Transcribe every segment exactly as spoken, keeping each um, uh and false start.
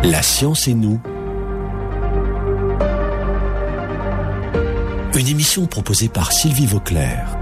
La science et nous. Une émission proposée par Sylvie Vauclair.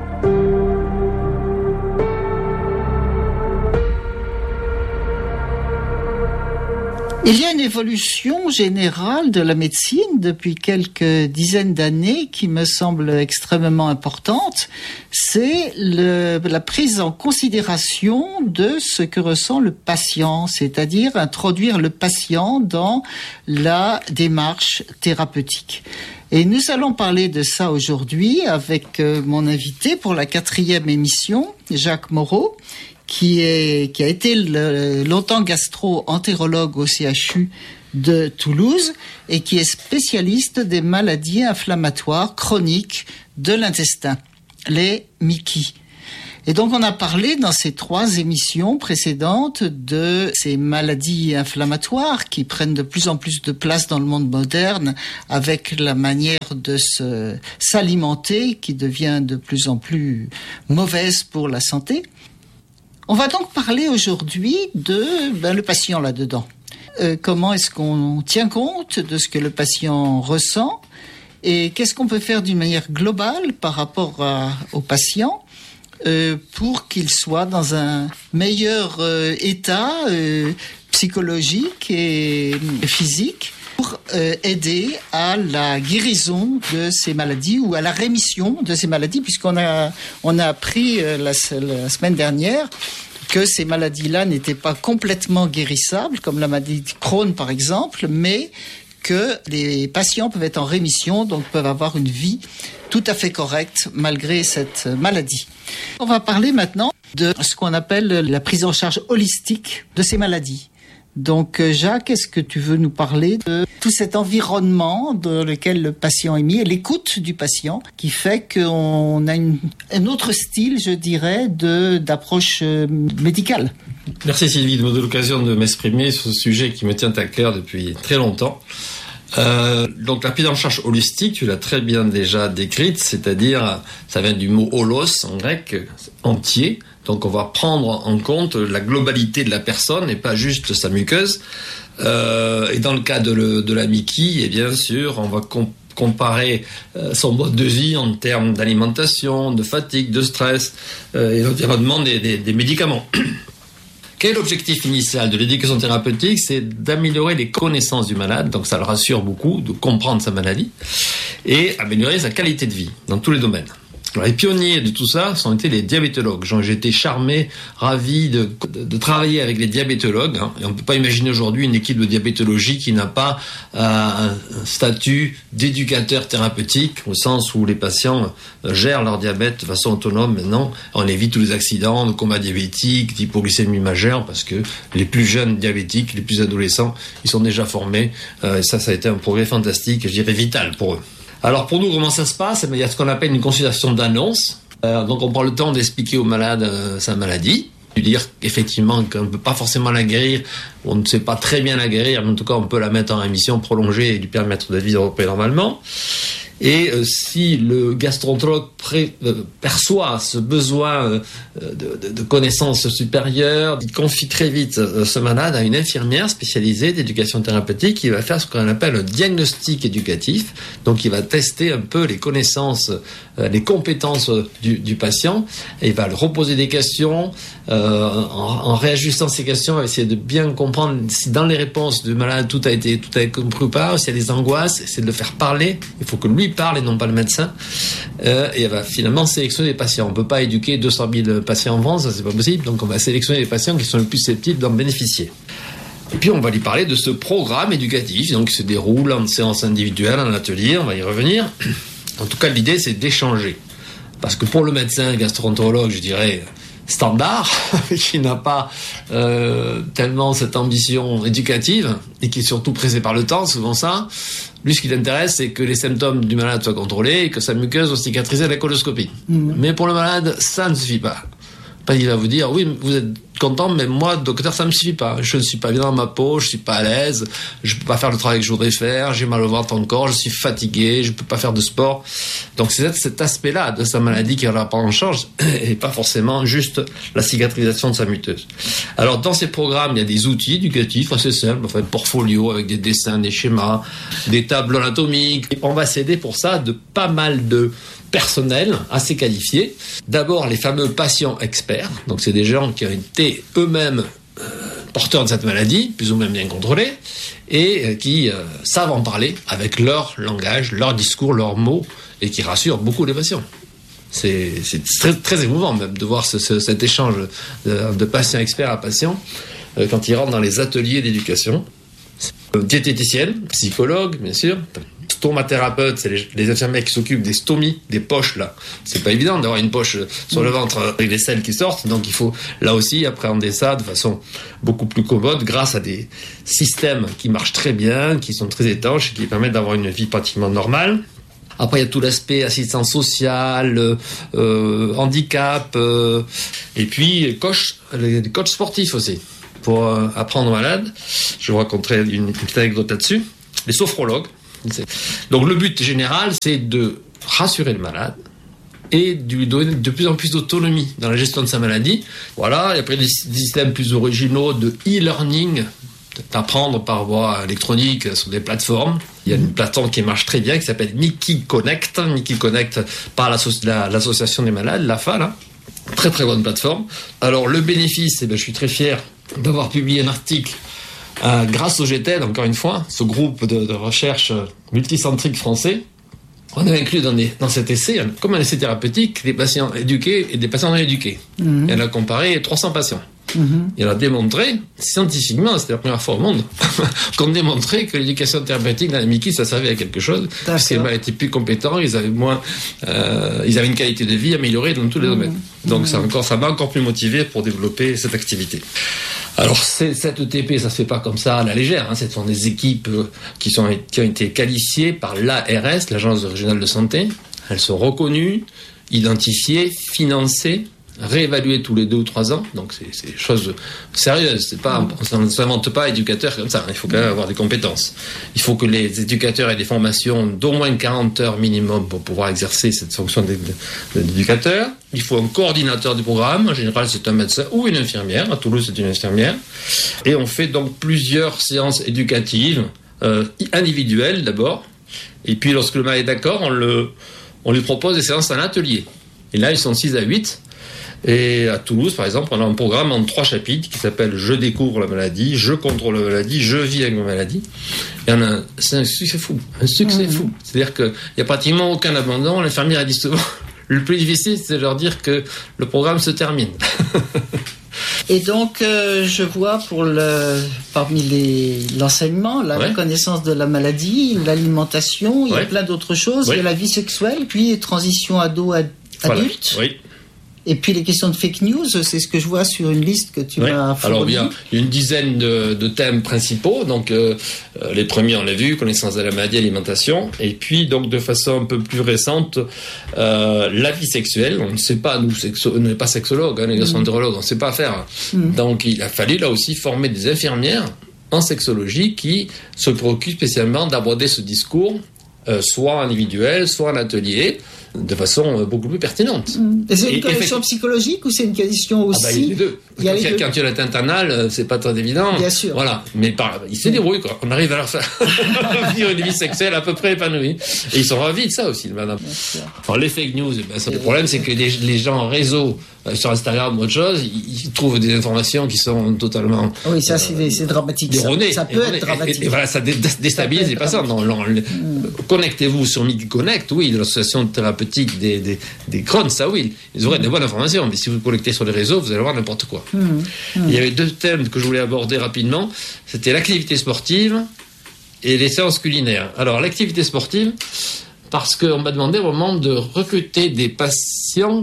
Il y a une évolution générale de la médecine depuis quelques dizaines d'années qui me semble extrêmement importante. C'est le, la prise en considération de ce que ressent le patient, c'est-à-dire introduire le patient dans la démarche thérapeutique. Et nous allons parler de ça aujourd'hui avec mon invité pour la quatrième émission, Jacques Moreau, qui est qui a été le, longtemps gastro-entérologue au C H U de Toulouse et qui est spécialiste des maladies inflammatoires chroniques de l'intestin, les M I C I. Et donc on a parlé dans ces trois émissions précédentes de ces maladies inflammatoires qui prennent de plus en plus de place dans le monde moderne avec la manière de se s'alimenter qui devient de plus en plus mauvaise pour la santé. On va donc parler aujourd'hui de ben, le patient là-dedans. Euh, comment est-ce qu'on tient compte de ce que le patient ressent et qu'est-ce qu'on peut faire d'une manière globale par rapport à, au patient euh, pour qu'il soit dans un meilleur euh, état euh, psychologique et physique pour euh, aider à la guérison de ces maladies ou à la rémission de ces maladies, puisqu'on a, on a appris euh, la, la semaine dernière que ces maladies-là n'étaient pas complètement guérissables, comme la maladie de Crohn par exemple, mais que les patients peuvent être en rémission, donc peuvent avoir une vie tout à fait correcte malgré cette maladie. On va parler maintenant de ce qu'on appelle la prise en charge holistique de ces maladies. Donc Jacques, est-ce que tu veux nous parler de tout cet environnement dans lequel le patient est mis et l'écoute du patient qui fait qu'on a une, un autre style, je dirais, de, d'approche médicale? Merci Sylvie de me donner l'occasion de m'exprimer sur ce sujet qui me tient à cœur depuis très longtemps. Euh, donc la prise en charge holistique, tu l'as très bien déjà décrite, c'est-à-dire, ça vient du mot holos en grec, entier. Donc on va prendre en compte la globalité de la personne et pas juste sa muqueuse. Euh, et dans le cas de, le, de la M I C I, et bien sûr, on va comp- comparer euh, son mode de vie en termes d'alimentation, de fatigue, de stress euh, et l'environnement des, des, des médicaments. Quel est l'objectif initial de l'éducation thérapeutique? C'est d'améliorer les connaissances du malade, donc ça le rassure beaucoup de comprendre sa maladie, et améliorer sa qualité de vie dans tous les domaines. Alors, les pionniers de tout ça sont été les diabétologues. J'ai été charmé, ravi de, de, de travailler avec les diabétologues. Hein. Et on ne peut pas imaginer aujourd'hui une équipe de diabétologie qui n'a pas euh, un statut d'éducateur thérapeutique, au sens où les patients euh, gèrent leur diabète de façon autonome. Maintenant, on évite tous les accidents de coma diabétique, d'hypoglycémie majeure, parce que les plus jeunes diabétiques, les plus adolescents, ils sont déjà formés. Euh, et ça, ça a été un progrès fantastique, je dirais vital pour eux. Alors pour nous, comment ça se passe? Il y a ce qu'on appelle une consultation d'annonce. Euh, donc on prend le temps d'expliquer au malade euh, sa maladie, de dire effectivement qu'on ne peut pas forcément la guérir, on ne sait pas très bien la guérir, mais en tout cas on peut la mettre en rémission prolongée et lui permettre de vivre normalement. Et euh, si le gastro-entérologue pré- euh, perçoit ce besoin euh, de, de, de connaissances supérieures, il confie très vite euh, ce malade à une infirmière spécialisée d'éducation thérapeutique qui va faire ce qu'on appelle un diagnostic éducatif. Donc il va tester un peu les connaissances, euh, les compétences du, du patient, et il va lui reposer des questions. Euh, en, en réajustant ces questions, il va essayer de bien comprendre si dans les réponses du malade tout a été, tout a été compris ou pas, s'il y a des angoisses, essayer de le faire parler. Il faut que lui parle et non pas le médecin, euh, et elle va finalement sélectionner les patients. On ne peut pas éduquer deux cent mille patients en France, ça c'est pas possible, donc on va sélectionner les patients qui sont les plus susceptibles d'en bénéficier. Et puis on va lui parler de ce programme éducatif, donc qui se déroule en séance individuelle, en atelier, on va y revenir. En tout cas, l'idée c'est d'échanger. Parce que pour le médecin gastro-entérologue, je dirais standard, qui n'a pas euh, tellement cette ambition éducative, et qui est surtout pressé par le temps, souvent ça, lui ce qui l'intéresse c'est que les symptômes du malade soient contrôlés et que sa muqueuse soit cicatrisée à la coloscopie. Mmh. Mais pour le malade, ça ne suffit pas. Parce qu'il va vous dire, oui, vous êtes content, mais moi, docteur, ça me suffit pas. Je ne suis pas bien dans ma peau, je suis pas à l'aise, je peux pas faire le travail que je voudrais faire, j'ai mal au ventre encore, je suis fatigué, je peux pas faire de sport. Donc c'est cet aspect-là de sa maladie qui va la prendre en charge et pas forcément juste la cicatrisation de sa muteuse. Alors dans ces programmes, il y a des outils éducatifs assez simples, enfin portfolio avec des dessins, des schémas, des tableaux anatomiques. Et on va s'aider pour ça de pas mal de personnel assez qualifié. D'abord, les fameux patients experts. Donc, c'est des gens qui ont été eux-mêmes euh, porteurs de cette maladie, plus ou moins bien contrôlés, et euh, qui euh, savent en parler avec leur langage, leur discours, leurs mots, et qui rassurent beaucoup les patients. C'est, c'est très, très émouvant même de voir ce, ce, cet échange de, de patient expert à patient euh, quand ils rentrent dans les ateliers d'éducation. Diététicienne, psychologue, bien sûr. Stomathérapeute, c'est les, les infirmières qui s'occupent des stomies, des poches là. C'est pas évident d'avoir une poche sur le ventre avec des selles qui sortent, donc il faut là aussi appréhender ça de façon beaucoup plus commode grâce à des systèmes qui marchent très bien, qui sont très étanches, qui permettent d'avoir une vie pratiquement normale. Après, il y a tout l'aspect assistance sociale, euh, handicap, euh, et puis coach, les coachs sportifs aussi. Pour euh, apprendre malade, je vais vous raconter une, une petite anecdote là-dessus. Les sophrologues. Donc le but général, c'est de rassurer le malade et de lui donner de plus en plus d'autonomie dans la gestion de sa maladie. Voilà, et après des systèmes plus originaux de e-learning, d'apprendre par voie électronique sur des plateformes. Il y a une plateforme qui marche très bien qui s'appelle Mickey Connect, Mickey Connect par l'asso- la, l'association des malades, l'A F A, là. Très très bonne plateforme. Alors le bénéfice, eh bien, je suis très fier d'avoir publié un article Euh, grâce au G T E D, encore une fois, ce groupe de, de recherche multicentrique français. On a inclus dans, des, dans cet essai, comme un essai thérapeutique, des patients éduqués et des patients non éduqués. Mmh. Et on a comparé trois cents patients. Mmh. Et on a démontré, scientifiquement, c'était la première fois au monde, qu'on démontrait que l'éducation thérapeutique dans les Mickey, ça servait à quelque chose. Parce qu'ils étaient plus compétents, ils avaient moins, euh, ils avaient une qualité de vie améliorée dans tous les mmh. domaines. Donc mmh. ça, encore, ça m'a encore plus motivé pour développer cette activité. Alors, c'est, cette E T P, ça se fait pas comme ça à la légère. Hein. Ce sont des équipes qui, sont, qui ont été qualifiées par l'A R S, l'Agence régionale de santé. Elles sont reconnues, identifiées, financées, réévaluées tous les deux ou trois ans. Donc, c'est, c'est des choses sérieuses. C'est pas, on ne s'invente pas éducateur comme ça. Il faut quand même avoir des compétences. Il faut que les éducateurs aient des formations d'au moins quarante heures minimum pour pouvoir exercer cette fonction d'éducateur. Il faut un coordinateur du programme. En général, c'est un médecin ou une infirmière. À Toulouse, c'est une infirmière. Et on fait donc plusieurs séances éducatives, euh, individuelles d'abord. Et puis, lorsque le malade est d'accord, on, le, on lui propose des séances en atelier. Et là, ils sont six à huit. Et à Toulouse, par exemple, on a un programme en trois chapitres qui s'appelle « Je découvre la maladie »,« Je contrôle la maladie »,« Je vis avec ma maladie ». Et on a, c'est un succès fou, un succès mmh. fou. C'est-à-dire qu'il n'y a pratiquement aucun abandon. L'infirmière a dit souvent, le plus difficile, c'est de leur dire que le programme se termine. Et donc, euh, je vois pour le, parmi les, l'enseignement, la, ouais. la connaissance de la maladie, l'alimentation, il ouais. y a plein d'autres choses. Ouais. Il y a la vie sexuelle, puis transition ado-adulte. Voilà. Oui. Et puis les questions de fake news, c'est ce que je vois sur une liste que tu ouais. m'as fournie. Alors il y a une dizaine de, de thèmes principaux. Donc euh, les premiers on l'a vu, connaissance de la maladie, alimentation. Et puis donc de façon un peu plus récente, euh, la vie sexuelle. On ne sait pas, nous sexo- on n'est pas sexologue, hein, les gastroentérologues, on ne sait pas faire. Mm. Donc il a fallu là aussi former des infirmières en sexologie qui se préoccupent spécialement d'aborder ce discours, euh, soit individuel, soit en atelier, de façon beaucoup plus pertinente. Mmh. Et c'est une question et, psychologique ou c'est une question aussi... Ah bah, il y a les deux. Il y a quand, les deux. Quand il y a l'atteinte anale, c'est pas très évident. Bien sûr. Voilà. Mais par, ils se débrouillent, quoi. On arrive à leur faire vivre une vie sexuelle à peu près épanouie. Et ils sont ravis de ça aussi, madame. Alors, les fake news, ben, ça, le problème, c'est que les, les gens en réseau, euh, sur Instagram ou autre chose, ils, ils trouvent des informations qui sont totalement... Oui, ça, c'est, euh, c'est dramatique. Erronées. Ça, ça peut erronées. être dramatique. Et, et voilà, ça dé- déstabilise les patients. Non, non, mmh. Connectez-vous sur Mickey Connect, oui, de l'association thérapeutique des, des des Crohn, ça oui, ils auraient mmh. des bonnes informations, mais si vous vous connectez sur les réseaux, vous allez voir n'importe quoi. Mmh. Mmh. Il y avait deux thèmes que je voulais aborder rapidement, c'était l'activité sportive et les séances culinaires. Alors l'activité sportive, parce qu'on m'a demandé vraiment de recruter des patients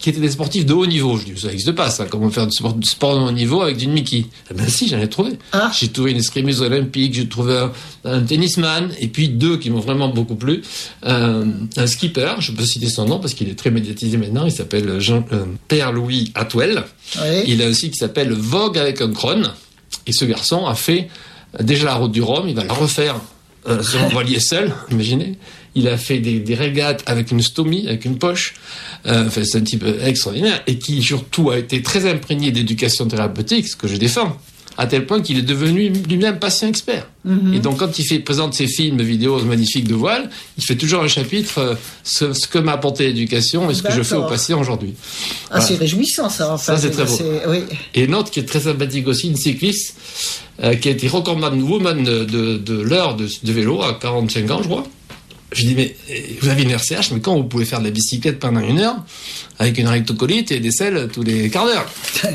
qui étaient des sportifs de haut niveau. Je dis, ça n'existe pas, ça. Comment faire du sport, du sport de haut niveau avec du Mickey? Eh ben si, j'en ai trouvé. Ah. J'ai trouvé une escrimeuse olympique, j'ai trouvé un, un tennisman, et puis deux qui m'ont vraiment beaucoup plu. Euh, un skipper, je peux citer son nom parce qu'il est très médiatisé maintenant, il s'appelle Jean, euh, Pierre-Louis Atwell. Oui. Il a aussi qui s'appelle Vogue avec un crâne. Et ce garçon a fait déjà la route du Rhum, il va la refaire euh, sur un voilier seul, imaginez. Il a fait des, des régates avec une stomie, avec une poche. Euh, enfin, c'est un type extraordinaire et qui surtout a été très imprégné d'éducation thérapeutique, ce que je défends, à tel point qu'il est devenu lui-même patient expert. Mm-hmm. Et donc, quand il fait, présente ses films, vidéos magnifiques de voile, il fait toujours un chapitre euh, ce, ce que m'a apporté l'éducation et ce D'accord. que je fais aux patients aujourd'hui. Ah, voilà. C'est réjouissant, ça. En fait. Ça, c'est très beau. C'est... Oui. Et une autre qui est très sympathique aussi, une cycliste euh, qui a été recordman woman de, de, de l'heure de, de vélo à quarante-cinq ans, je crois. Je dis, mais vous avez une R C H, mais quand vous pouvez faire de la bicyclette pendant une heure avec une rectocolite et des selles tous les quarts d'heure?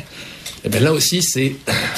Et bien là aussi, c'est,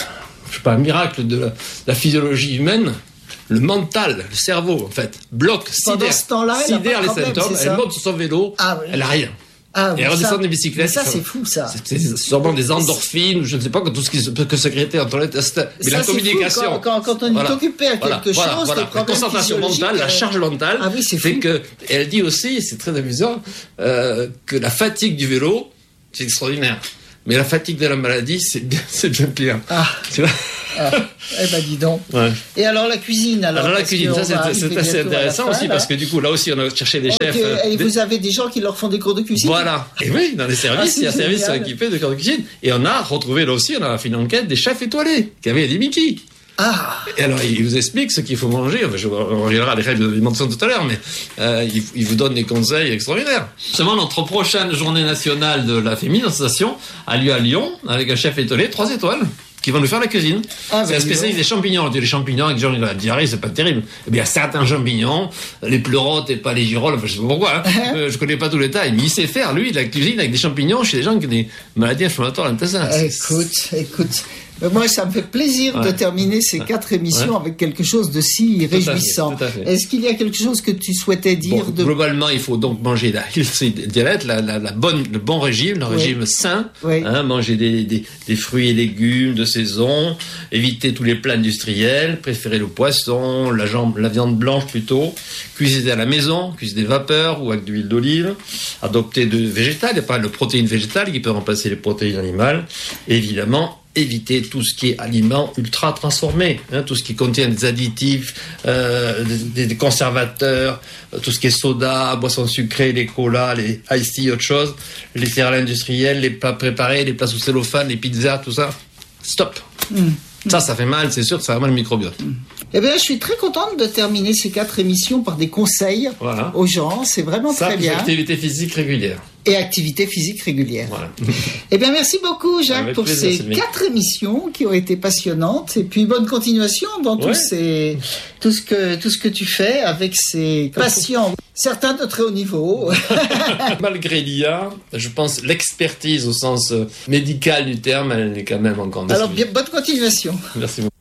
je sais pas, un miracle de la, la physiologie humaine. Le mental, le cerveau, en fait, bloque, sidère, sidère les symptômes. Elle monte sur son vélo, ah, oui. Elle a rien. Ah, et redescendre des bicyclettes. Ça, c'est fou, ça. C'est, c'est sûrement des endorphines, je ne sais pas, tout ce qui peut sécréter entre les tests. Mais ça, la communication. Quand, quand, quand on voilà. est occupé à quelque voilà, chose, voilà, la concentration mentale, la charge mentale. Ah oui, c'est fou. C'est que, elle dit aussi, c'est très amusant, euh, que la fatigue du vélo, c'est extraordinaire. Mais la fatigue de la maladie, c'est bien, c'est bien pire. Ah. Tu vois? Ah. Eh ben, dis donc. Ouais. Et alors, la cuisine, alors? Alors, la cuisine, ça, c'est, c'est assez intéressant fin, aussi, là. Parce que du coup, là aussi, on a cherché des okay. chefs. Euh, et des... vous avez des gens qui leur font des cours de cuisine? Voilà. Et oui, dans les services, ah, il y a un service qui sont équipés de cours de cuisine. Et on a retrouvé, là aussi, on a fait une enquête des chefs étoilés, qui avaient des Mickey. Ah. Et alors, il vous explique ce qu'il faut manger. Enfin, je, on reviendra à les règles d'alimentation tout à l'heure, mais euh, il, il vous donne des conseils extraordinaires. Seulement, notre prochaine journée nationale de la féminisation a lieu à Lyon, avec un chef étoilé, trois étoiles, qui va nous faire la cuisine. Ah, c'est un spécialiste des champignons. On dit les champignons avec genre la diarrhée, c'est pas terrible. Eh bien, certains champignons, les pleurotes et pas les girolles, enfin, je sais pas pourquoi, hein. euh, je connais pas tous les détails, mais il sait faire, lui, de la cuisine avec des champignons chez des gens qui ont des maladies inflammatoires intestinales. Écoute, écoute. Moi, ça me fait plaisir ouais. de terminer ces quatre émissions ouais. avec quelque chose de si tout réjouissant. À fait, tout à fait. Est-ce qu'il y a quelque chose que tu souhaitais dire bon, de... Globalement, il faut donc manger la healthy diet, la, la, la bonne, le bon régime, le oui. régime sain. Oui. Hein, manger des, des, des fruits et légumes de saison, éviter tous les plats industriels, préférer le poisson, la, jambe, la viande blanche plutôt, cuisiner à la maison, cuisiner vapeur ou avec de l'huile d'olive, adopter de végétal, il n'y a pas de protéines végétales qui peuvent remplacer les protéines animales, et évidemment, éviter tout ce qui est aliments ultra transformés, hein, tout ce qui contient des additifs, euh, des, des conservateurs, tout ce qui est soda, boissons sucrées, les colas, les iced tea, autre chose, les céréales industrielles, les plats préparés, les plats sous cellophane, les pizzas, tout ça. Stop. Mmh. Ça, ça fait mal, c'est sûr que ça va mal le microbiote. Mmh. Eh bien, je suis très contente de terminer ces quatre émissions par des conseils voilà. aux gens. C'est vraiment ça, très bien. Activité physique régulière. Et activité physique régulière. Voilà. Eh bien, merci beaucoup, Jacques, Avec pour plaisir, ces quatre émissions qui ont été passionnantes. Et puis, bonne continuation dans ouais. tous ces, tout ce que, tout ce que tu fais avec ces patients, certains de très haut niveau. Malgré l'I A, je pense l'expertise au sens médical du terme, elle est quand même encore. Alors, bien, bonne continuation. Merci beaucoup.